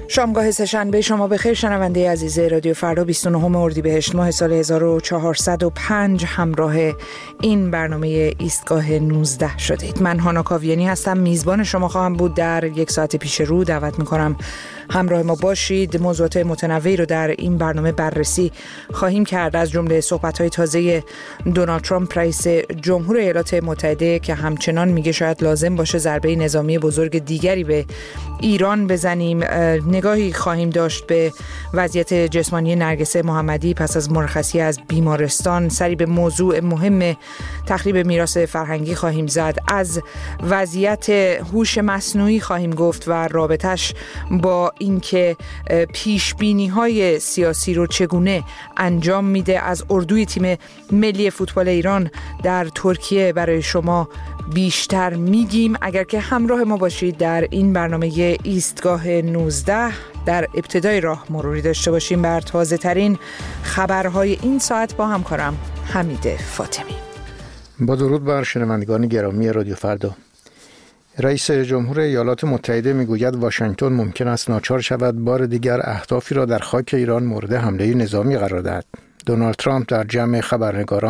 شامگاه سه‌شنبه شما بخیر شنونده عزیز رادیو فردا 29 اردیبهشت ماه سال 1405 همراه این برنامه ایستگاه 19 شدید. من هانا کاویانی هستم، میزبان شما خواهم بود در یک ساعت پیش رو. دعوت میکنم همراه ما باشید. موضوعات متنوعی رو در این برنامه بررسی خواهیم کرد، از جمله صحبت‌های تازه دونالد ترامپ رئیس جمهور ایالات متحده که همچنان میگه شاید لازم باشه ضربه نظامی بزرگ دیگری به ایران بزنیم. نگاهی خواهیم داشت به وضعیت جسمانی نرگس محمدی پس از مرخصی از بیمارستان. سری به موضوع مهم تخریب میراث فرهنگی خواهیم زد. از وضعیت هوش مصنوعی خواهیم گفت و رابطش با اینکه پیشبینی‌های سیاسی رو چگونه انجام میده. از اردوی تیم ملی فوتبال ایران در ترکیه برای شما بیشتر میگیم. اگر که همراه ما باشید در این برنامه ایستگاه 19 در ابتدای راه مروری داشته باشیم بر تازه ترین خبرهای این ساعت با همکارم حمید فاطمی. با درود بر شنوندگان گرامی رادیو فردا. رئیس جمهور ایالات متحده میگوید واشنگتن ممکن است ناچار شود بار دیگر اهدافی را در خاک ایران مورد حمله نظامی قرار دهد. دونالد ترامپ در جمع خبرنگاران